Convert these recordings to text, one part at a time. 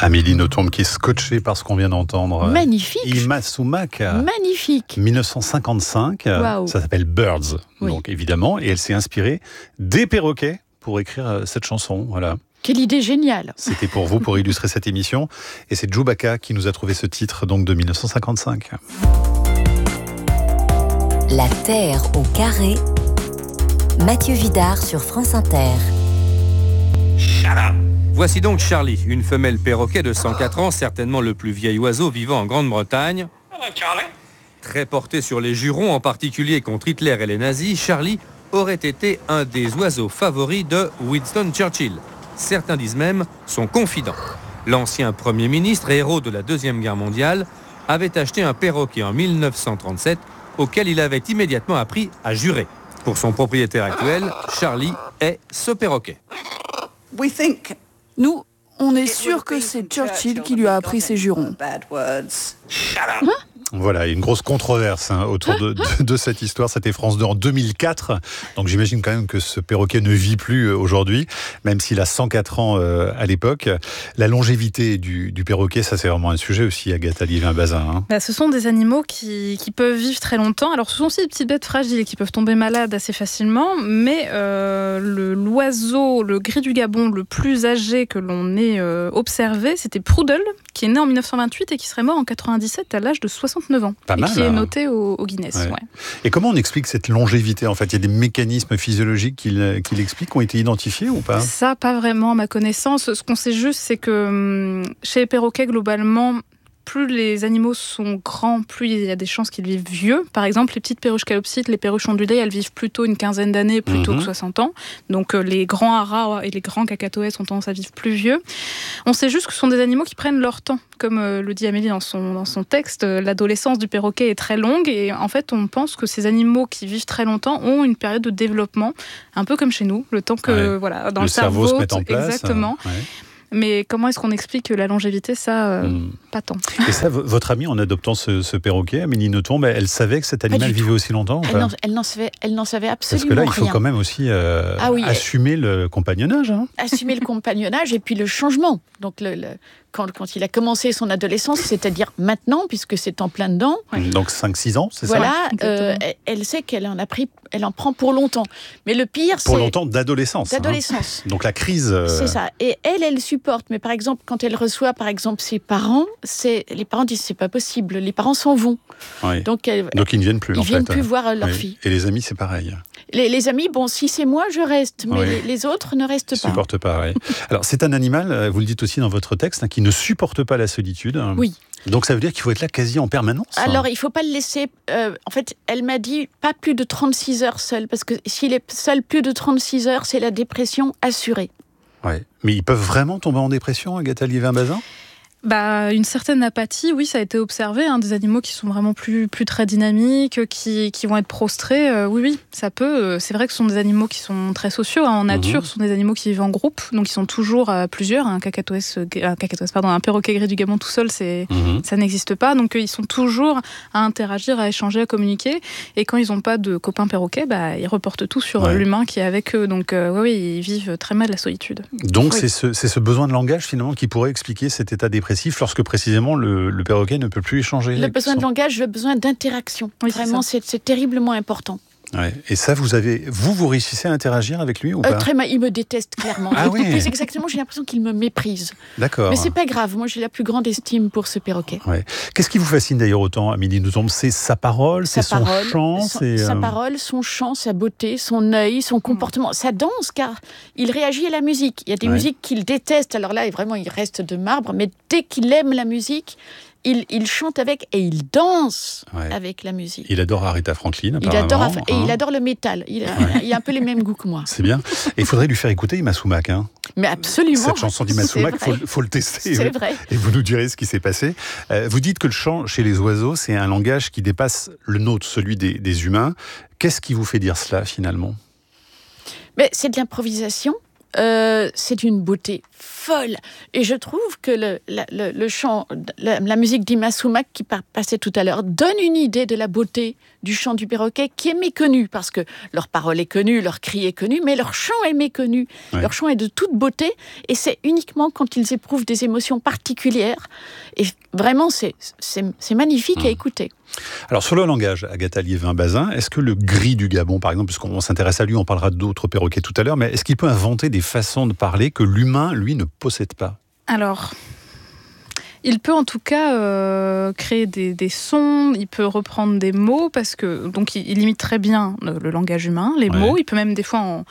Amélie Nothomb qui est scotchée par ce qu'on vient d'entendre. Magnifique. Ima Sumac. Magnifique. 1955. Wow. Ça s'appelle Birds, Oui. donc évidemment. Et elle s'est inspirée des perroquets pour écrire cette chanson. Voilà. Quelle idée géniale. C'était pour vous, pour illustrer cette émission. Et c'est Chewbacca qui nous a trouvé ce titre donc de 1955. La Terre au carré. Mathieu Vidard sur France Inter. Voici donc Charlie, une femelle perroquet de 104 ans, certainement le plus vieil oiseau vivant en Grande-Bretagne. Très porté sur les jurons, en particulier contre Hitler et les nazis, Charlie aurait été un des oiseaux favoris de Winston Churchill. Certains disent même son confident. L'ancien Premier ministre et héros de la Deuxième Guerre mondiale avait acheté un perroquet en 1937 auquel il avait immédiatement appris à jurer. Pour son propriétaire actuel, Charlie est ce perroquet. Nous, on est sûr que c'est Churchill qui lui a appris ses jurons. Voilà, une grosse controverse autour de cette histoire. C'était France 2 en 2004. Donc j'imagine quand même que ce perroquet ne vit plus aujourd'hui, même s'il a 104 ans à l'époque. La longévité du perroquet, ça c'est vraiment un sujet aussi, Agatha Liévin-Bazin. Ce sont des animaux qui peuvent vivre très longtemps. Alors ce sont aussi des petites bêtes fragiles qui peuvent tomber malades assez facilement, mais l'oiseau, le gris du Gabon le plus âgé que l'on ait observé, c'était Prud'homme, qui est né en 1928 et qui serait mort en 97 à l'âge de 69 ans. Pas mal, qui est noté au Guinness. Ouais. Ouais. Et comment on explique cette longévité en fait? Il y a des mécanismes physiologiques qui l'expliquent, qui ont été identifiés ou pas? Ça, pas vraiment à ma connaissance. Ce qu'on sait juste, c'est que chez les perroquets, globalement, plus les animaux sont grands, plus il y a des chances qu'ils vivent vieux. Par exemple, les petites perruches calopsites, les perruches ondulées, elles vivent plutôt une quinzaine d'années plutôt que 60 ans. Donc les grands haras et les grands cacatoès ont tendance à vivre plus vieux. On sait juste que ce sont des animaux qui prennent leur temps. Comme le dit Amélie dans son texte, l'adolescence du perroquet est très longue et en fait on pense que ces animaux qui vivent très longtemps ont une période de développement, un peu comme chez nous, le temps que dans le cerveau se mette en place. Exactement. Mais comment est-ce qu'on explique la longévité, ça, pas tant. Et ça, votre amie, en adoptant ce perroquet, Amélie Nothomb, elle savait que cet animal vivait aussi longtemps? Elle n'en savait absolument rien. Parce que là, il faut quand même aussi assumer le compagnonnage. Assumer le compagnonnage et puis le changement. Donc quand il a commencé son adolescence, c'est-à-dire maintenant, puisque c'est en plein dedans. Donc 5-6 ans, c'est ça? Voilà, elle sait qu'elle en prend pour longtemps. Mais le pire, c'est... Pour longtemps d'adolescence. Donc la crise... C'est ça. Et elle supporte. Mais par exemple, quand elle reçoit, ses parents, les parents disent, c'est pas possible. Les parents s'en vont. Oui. Donc ils ne viennent plus, Ils ne viennent plus voir leur fille. Et les amis, c'est pareil. Les amis, si c'est moi, je reste. Mais les autres ne restent pas. Ils ne supportent pas, oui. Alors, c'est un animal, vous le dites aussi dans votre texte, qui ne supporte pas la solitude. Oui. Donc ça veut dire qu'il faut être là quasi en permanence? Alors il ne faut pas le laisser... en fait, elle m'a dit pas plus de 36 heures seul, parce que s'il est seul plus de 36 heures, c'est la dépression assurée. Ouais. Mais ils peuvent vraiment tomber en dépression, Agatha Liévin-Bazin? Une certaine apathie, oui, ça a été observé. Des animaux qui sont vraiment plus très dynamiques, qui vont être prostrés. Oui, ça peut. C'est vrai que ce sont des animaux qui sont très sociaux. En nature, ce sont des animaux qui vivent en groupe, donc ils sont toujours à plusieurs. Un perroquet gris du Gabon tout seul, ça n'existe pas. Donc ils sont toujours à interagir, à échanger, à communiquer. Et quand ils n'ont pas de copains perroquets, ils reportent tout sur l'humain qui est avec eux. Donc ils vivent très mal la solitude. Donc c'est ce besoin de langage finalement qui pourrait expliquer cet état dépressif lorsque précisément le perroquet ne peut plus échanger. Le besoin de langage, le besoin d'interaction. Oui, vraiment, c'est terriblement important. Ouais. Et ça, vous réussissez à interagir avec lui ou pas? Il me déteste clairement. Plus exactement, j'ai l'impression qu'il me méprise. D'accord. Mais c'est pas grave, moi j'ai la plus grande estime pour ce perroquet. Ouais. Qu'est-ce qui vous fascine d'ailleurs autant, Amélie Nothomb? C'est sa parole, c'est son chant, sa parole, son chant, sa beauté, son œil, son comportement, sa danse, car il réagit à la musique. Il y a des musiques qu'il déteste, alors là vraiment il reste de marbre, mais dès qu'il aime la musique, il chante avec et il danse avec la musique. Il adore Aretha Franklin, apparemment. Il adore le métal. Il a un peu les mêmes goûts que moi. C'est bien. Et il faudrait lui faire écouter Ima Sumac. Mais absolument. Cette chanson d'Ima Sumac, il faut le tester. C'est vrai. Et vous nous direz ce qui s'est passé. Vous dites que le chant chez les oiseaux, c'est un langage qui dépasse le nôtre, celui des humains. Qu'est-ce qui vous fait dire cela, finalement? Mais c'est de l'improvisation. c'est d'une beauté folle. Et je trouve que le chant, la musique d'Ima Sumac qui passait tout à l'heure donne une idée de la beauté du chant du perroquet qui est méconnu, parce que leur parole est connue, leur cri est connu, mais leur chant est méconnu. Ouais. Leur chant est de toute beauté, et c'est uniquement quand ils éprouvent des émotions particulières. Et vraiment, c'est magnifique à écouter. Alors, sur le langage, Agatha Liévin-Bazin, est-ce que le gris du Gabon, par exemple, puisqu'on s'intéresse à lui, on parlera d'autres perroquets tout à l'heure, mais est-ce qu'il peut inventer des façons de parler que l'humain, lui, ne possède pas ? Alors, il peut en tout cas créer des sons, il peut reprendre des mots, parce que donc il imite très bien le langage humain, les mots, il peut même des fois en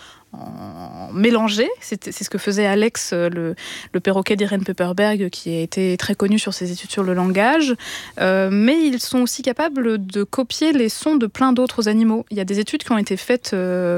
mélanger. C'est ce que faisait Alex, le perroquet d'Irene Pepperberg, qui a été très connu sur ses études sur le langage. Mais ils sont aussi capables de copier les sons de plein d'autres animaux. Il y a des études qui ont été faites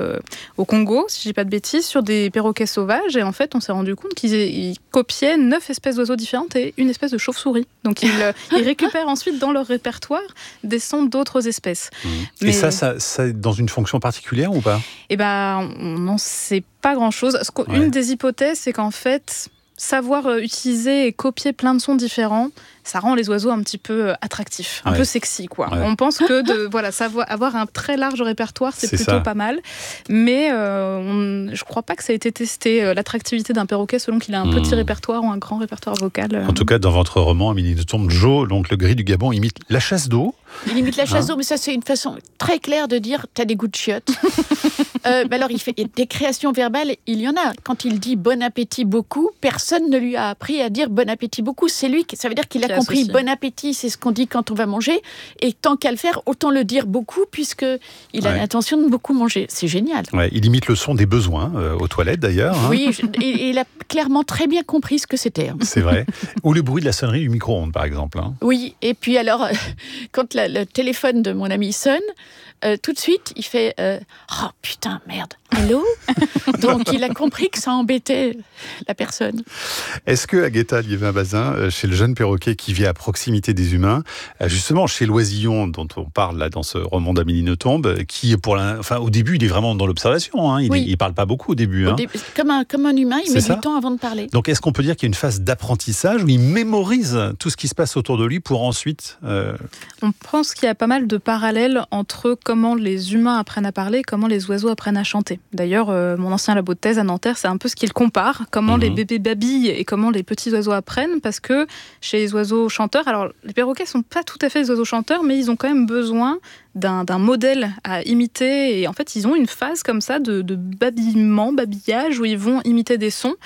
au Congo, si je ne dis pas de bêtises, sur des perroquets sauvages. Et en fait, on s'est rendu compte qu'ils copiaient 9 espèces d'oiseaux différentes et une espèce de chauve-souris. Donc, ils récupèrent ensuite dans leur répertoire des sons d'autres espèces. Mais... Et ça dans une fonction particulière ou pas ? Eh ben, on n'en sait pas grand-chose. Une des hypothèses, c'est qu'en fait, savoir utiliser et copier plein de sons différents, ça rend les oiseaux un petit peu attractifs, un peu sexy, quoi. Ouais. On pense que savoir avoir un très large répertoire, c'est plutôt pas mal. Mais je crois pas que ça ait été testé, l'attractivité d'un perroquet selon qu'il a un petit répertoire ou un grand répertoire vocal. En tout cas, dans votre roman, Amélie Nothomb, Joe, donc le gris du Gabon, imite la chasse d'eau. Il imite la chasse d'eau, mais ça, c'est une façon très claire de dire « t'as des goûts de chiottes ». Alors, il fait des créations verbales, il y en a. Quand il dit « bon appétit beaucoup », personne ne lui a appris à dire « bon appétit beaucoup ». C'est lui, ça veut dire qu'il a compris « bon appétit », c'est ce qu'on dit quand on va manger. Et tant qu'à le faire, autant le dire beaucoup, puisqu'il a l'intention de beaucoup manger. C'est génial. Ouais, il imite le son des besoins, aux toilettes d'ailleurs. Hein. Oui, il a clairement très bien compris ce que c'était. C'est vrai. Ou le bruit de la sonnerie du micro-ondes, par exemple. Hein. Oui, et puis alors, quand le téléphone de mon ami sonne, tout de suite, il fait oh putain, merde, allô ? Donc, il a compris que ça embêtait la personne. Est-ce que Agatha Liévin-Bazin, chez le jeune perroquet qui vit à proximité des humains, justement chez l'oisillon dont on parle là dans ce roman d'Amélie Nothomb, qui au début, il est vraiment dans l'observation, hein, il parle pas beaucoup au début. Hein. Comme un humain, il met du temps avant de parler. Donc, est-ce qu'on peut dire qu'il y a une phase d'apprentissage où il mémorise tout ce qui se passe autour de lui pour ensuite... On pense qu'il y a pas mal de parallèles entre comment les humains apprennent à parler et comment les oiseaux apprennent à chanter. D'ailleurs, mon ancien labo de thèse à Nanterre, c'est un peu ce qu'il compare, comment les bébés babillent et comment les petits oiseaux apprennent, parce que chez les oiseaux chanteurs, alors les perroquets sont pas tout à fait des oiseaux chanteurs, mais ils ont quand même besoin d'un modèle à imiter, et en fait ils ont une phase comme ça de babillage où ils vont imiter des sons,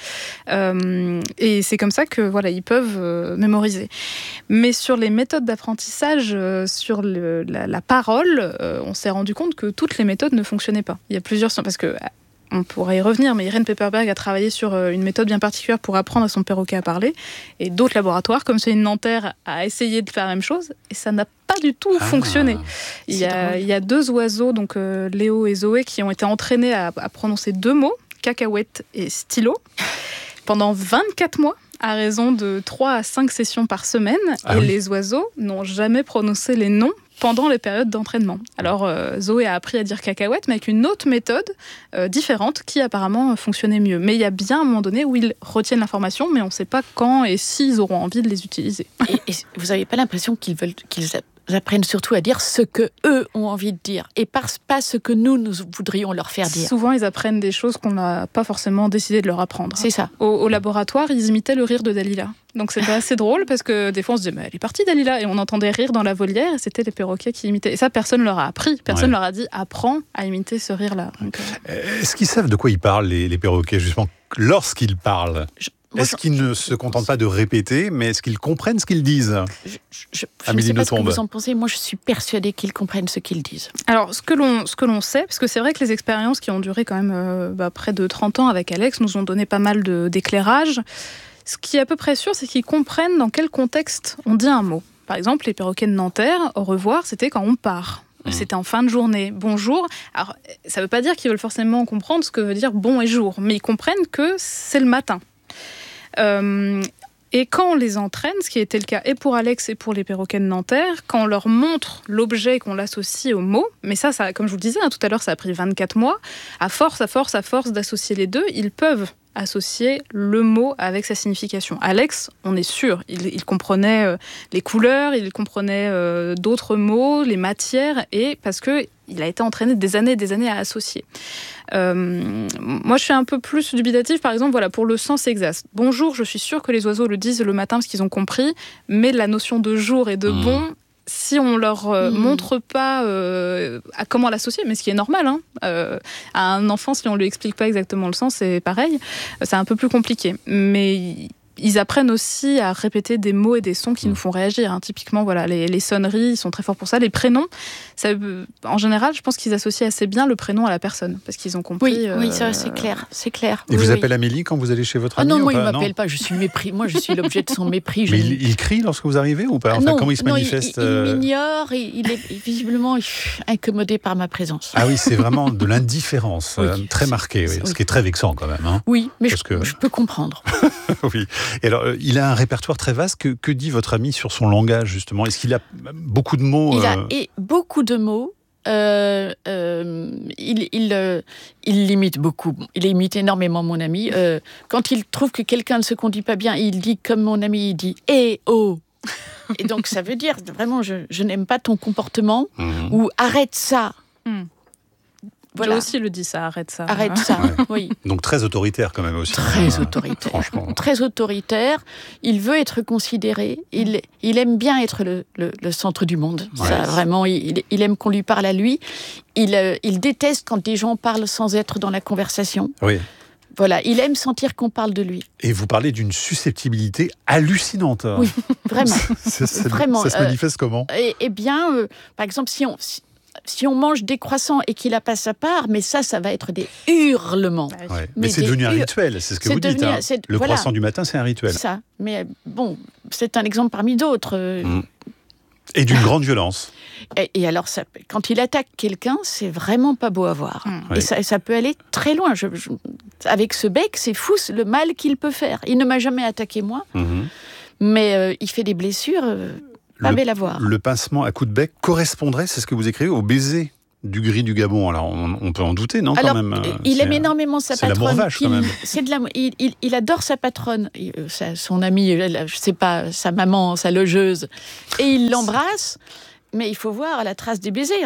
et c'est comme ça que ils peuvent mémoriser. Mais sur les méthodes d'apprentissage, sur la parole, on s'est rendu compte que toutes les méthodes ne fonctionnaient pas. Il y a plusieurs sons, parce que on pourrait y revenir, mais Irene Pepperberg a travaillé sur une méthode bien particulière pour apprendre à son perroquet à parler, et d'autres laboratoires, comme celui de Nanterre, a essayé de faire la même chose, et ça n'a pas du tout fonctionné. Il y a 2 oiseaux, donc Léo et Zoé, qui ont été entraînés à prononcer 2 mots, cacahuète et stylo, pendant 24 mois, à raison de 3 à 5 sessions par semaine, les oiseaux n'ont jamais prononcé les noms pendant les périodes d'entraînement. Alors, Zoé a appris à dire cacahuète, mais avec une autre méthode différente qui apparemment fonctionnait mieux. Mais il y a bien un moment donné où ils retiennent l'information, mais on ne sait pas quand et s'ils auront envie de les utiliser. Et vous n'avez pas l'impression qu'ils apprennent surtout à dire ce que eux ont envie de dire et pas ce que nous voudrions leur faire dire. Souvent, ils apprennent des choses qu'on n'a pas forcément décidé de leur apprendre. C'est ça. Au laboratoire, ils imitaient le rire de Dalila. Donc c'était assez drôle parce que des fois on se disait mais elle est partie Dalila, et on entendait rire dans la volière et c'était les perroquets qui imitaient. Et ça, personne leur a appris, personne leur a dit apprends à imiter ce rire-là. Donc, est-ce qu'ils savent de quoi ils parlent, les perroquets, justement, lorsqu'ils parlent ? Est-ce qu'ils ne se contentent pas de répéter, mais est-ce qu'ils comprennent ce qu'ils disent ? Je ne sais pas ce que vous en pensez. Moi, je suis persuadée qu'ils comprennent ce qu'ils disent. Alors, ce que l'on sait, parce que c'est vrai que les expériences qui ont duré quand même près de 30 ans avec Alex nous ont donné pas mal d'éclairage. Ce qui est à peu près sûr, c'est qu'ils comprennent dans quel contexte on dit un mot. Par exemple, les perroquets de Nanterre, au revoir, c'était quand on part. C'était en fin de journée. Bonjour. Alors, ça ne veut pas dire qu'ils veulent forcément comprendre ce que veut dire bon et jour, mais ils comprennent que c'est le matin. Et quand on les entraîne, ce qui était le cas et pour Alex et pour les perroquets de Nanterre, quand on leur montre l'objet et qu'on l'associe au mot, mais ça comme je vous le disais tout à l'heure, ça a pris 24 mois, à force d'associer les deux, ils peuvent associer le mot avec sa signification. Alex, on est sûr, il comprenait les couleurs, il comprenait d'autres mots, les matières, et parce que il a été entraîné des années et des années à associer. Moi, je suis un peu plus dubitative, par exemple, voilà, pour le sens exact. Bonjour, je suis sûre que les oiseaux le disent le matin parce qu'ils ont compris, mais la notion de jour et de bon, si on leur montre pas à comment l'associer, mais ce qui est normal, hein, à un enfant, si on lui explique pas exactement le sens, c'est pareil, c'est un peu plus compliqué. Mais ils apprennent aussi à répéter des mots et des sons qui nous font réagir. Hein. Typiquement, voilà, les sonneries, ils sont très forts pour ça. Les prénoms, ça, en général, je pense qu'ils associent assez bien le prénom à la personne, parce qu'ils ont compris. Oui, ça, c'est clair. Et vous appelle Amélie quand vous allez chez votre ami? Non, moi, il ne m'appelle pas. Je suis mépris. Moi, je suis l'objet de son mépris. Mais il crie lorsque vous arrivez ou pas? Enfin, non, comment il se manifeste? Il m'ignorent. Il est visiblement incommodé par ma présence. Ah oui, c'est vraiment de l'indifférence très marquée, ce qui est très vexant quand même. Hein, oui, mais je peux comprendre. Oui. Et alors, il a un répertoire très vaste. Que dit votre ami sur son langage, justement? Est-ce qu'il a beaucoup de mots? Il a beaucoup de mots. Il imite beaucoup. Il imite énormément mon ami. Quand il trouve que quelqu'un ne se conduit pas bien, il dit comme mon ami, il dit « Eh, oh !» Et donc, ça veut dire, vraiment, je n'aime pas ton comportement, ou « Arrête ça !» Voilà. J'ai aussi le dit ça, arrête ça. Arrête ça, oui. Donc très autoritaire quand même aussi. Très autoritaire. Franchement. Très autoritaire. Il veut être considéré. Il aime bien être le centre du monde. Ouais. Ça, vraiment, il aime qu'on lui parle à lui. Il déteste quand des gens parlent sans être dans la conversation. Oui. Voilà, il aime sentir qu'on parle de lui. Et vous parlez d'une susceptibilité hallucinante. Oui, vraiment. Vraiment. Ça se manifeste comment? Eh bien, par exemple, si on mange des croissants et qu'il n'a pas sa part, mais ça va être des hurlements. Ouais. Mais c'est devenu un rituel, c'est ce que vous dites. Hein. Le croissant du matin, c'est un rituel. Ça. Mais bon, c'est un exemple parmi d'autres. Et d'une grande violence. Et alors, quand il attaque quelqu'un, c'est vraiment pas beau à voir. Et ça peut aller très loin. Avec ce bec, c'est fou le mal qu'il peut faire. Il ne m'a jamais attaqué moi, mais il fait des blessures... Pas belle à voir. Le pincement à coups de bec correspondrait, c'est ce que vous écrivez, au baiser du gris du Gabon. Alors, on peut en douter, non, alors, quand même. Il aime énormément sa patronne. C'est l'amour vache, quand même. Il adore sa patronne. Son amie, je sais pas, sa maman, sa logeuse. Et il l'embrasse. Mais il faut voir la trace des baisers.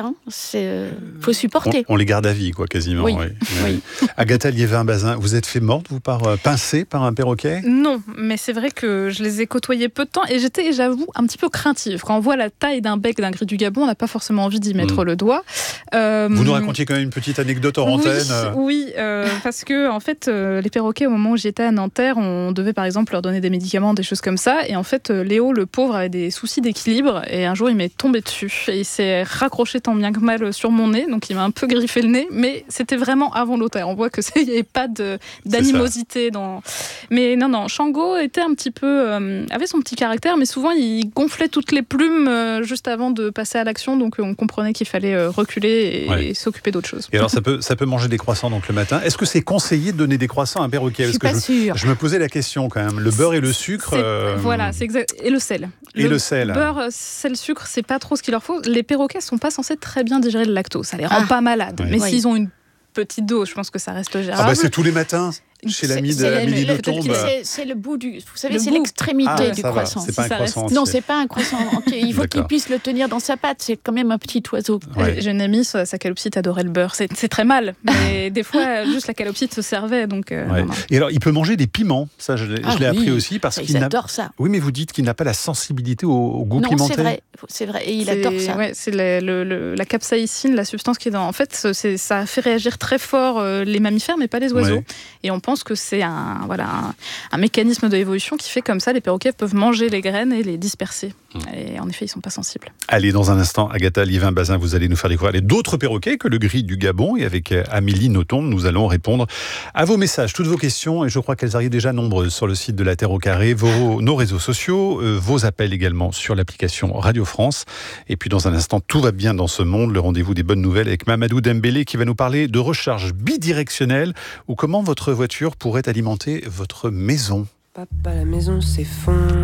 Faut supporter. On les garde à vie, quoi, quasiment. Oui. Agatha Liévin-Bazin, vous êtes fait morte, vous, pincée par un perroquet? Non, mais c'est vrai que je les ai côtoyés peu de temps et j'étais, j'avoue, un petit peu craintive. Quand on voit la taille d'un bec d'un gris du Gabon, on n'a pas forcément envie d'y mettre le doigt. Vous nous racontiez quand même une petite anecdote en antenne. Oui, parce que en fait, les perroquets, au moment où j'étais à Nanterre, on devait par exemple leur donner des médicaments, des choses comme ça. Et en fait, Léo, le pauvre, avait des soucis d'équilibre. Et un jour, il m'est tombé dessus. Et il s'est raccroché tant bien que mal sur mon nez, donc il m'a un peu griffé le nez, mais c'était vraiment avant l'automne. On voit que il n'y avait pas d'animosité dans. Mais non, Shango était un petit peu avait son petit caractère, mais souvent il gonflait toutes les plumes juste avant de passer à l'action, donc on comprenait qu'il fallait reculer et s'occuper d'autre chose. Et alors ça peut manger des croissants donc le matin. Est-ce que c'est conseillé de donner des croissants à un perroquet? Je suis pas sûre. Je me posais la question quand même. Le beurre et le sucre. Voilà, c'est exact. Et le sel. Le sel. Beurre, sel, sucre, c'est pas trop ce qu'il leur faut. Les perroquets sont pas censés très bien digérer le lactose. Ça les rend pas malades. Ouais. Mais s'ils ont une petite dose, je pense que ça reste gérable. C'est tous les matins chez l'ami d'Amélie Nothomb. C'est le bout du... Vous savez, c'est l'extrémité du croissant. C'est pas un croissant entier. Non, c'est pas un croissant entier. Il faut qu'il puisse le tenir dans sa patte. C'est quand même un petit oiseau. J'ai une amie, sa calopsite adorait le beurre. C'est très mal. Mais des fois, juste la calopsite se servait. Donc, non. Et alors, il peut manger des piments. Ça, je l'ai appris aussi. Parce qu'il adore ça. Oui, mais vous dites qu'il n'a pas la sensibilité au goût pimenté. Non, c'est vrai. Et il adore ça. Ouais, c'est la capsaïcine, la substance qui est dans... En fait, ça fait réagir très fort les mammifères, mais pas les oiseaux. Ouais. Et on pense que c'est un mécanisme de l'évolution qui fait comme ça, les perroquets peuvent manger les graines et les disperser. Et en effet, ils ne sont pas sensibles. Allez, dans un instant, Agatha Liévin-Bazin, vous allez nous faire découvrir d'autres perroquets que le gris du Gabon. Et avec Amélie Nothomb, nous allons répondre à vos messages, toutes vos questions. Et je crois qu'elles arrivent déjà nombreuses sur le site de La Terre au Carré, nos réseaux sociaux, vos appels également sur l'application Radio France. Et puis dans un instant, tout va bien dans ce monde. Le rendez-vous des bonnes nouvelles avec Mamadou Dembélé qui va nous parler de recharge bidirectionnelle ou comment votre voiture pourrait alimenter votre maison. Papa, la maison s'effondre.